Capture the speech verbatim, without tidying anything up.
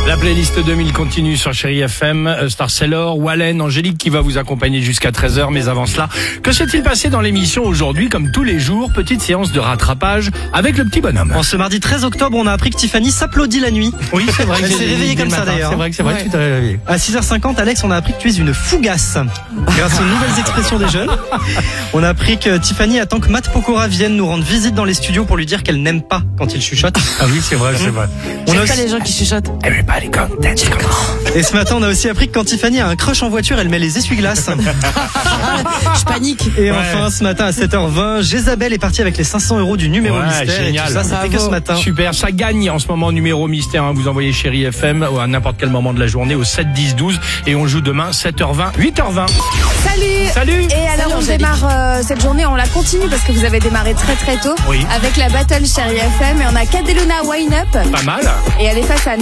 La playlist deux mille continue sur Chérie F M. Star Sailor, Wallen, Angélique qui va vous accompagner jusqu'à treize heures. Mais avant cela, que s'est-il passé dans l'émission aujourd'hui? Comme tous les jours, petite séance de rattrapage avec le petit bonhomme. En ce mardi treize octobre, on a appris que Tiffany s'applaudit la nuit. Oui, c'est vrai. Elle s'est réveillée comme ça d'ailleurs. C'est vrai que c'est vrai Ouais. que tu t'es réveillé. À six heures cinquante, Alex, on a appris que tu es une fougasse. Grâce aux nouvelles expressions des jeunes. On a appris que Tiffany attend que Matt Pokora vienne nous rendre visite dans les studios pour lui dire qu'elle n'aime pas quand il chuchote. Ah oui, c'est vrai, c'est vrai. On a J'aime aussi... pas les gens qui chuchotent. Everybody come dance. Et ce matin, on a aussi appris que quand Tiffany a un crush en voiture, elle met les essuie-glaces. Je panique. Et Ouais. enfin, ce matin à sept heures vingt, Jésabelle est partie avec les cinq cents euros du numéro Ouais, mystère. génial. Et tout ça, c'était Bravo. que ce matin. Super, ça gagne en ce moment numéro mystère. Hein. Vous envoyez Chérie F M à n'importe quel moment de la journée au sept dix douze et on joue demain sept heures vingt, huit heures vingt. Salut. Salut. Et alors Salut, on Angélique. démarre euh, cette journée, on la continue parce que vous avez démarré très très tôt Oui. avec la battle Chérie F M et on a Cadeluna Wine Up Pas mal. et elle est face à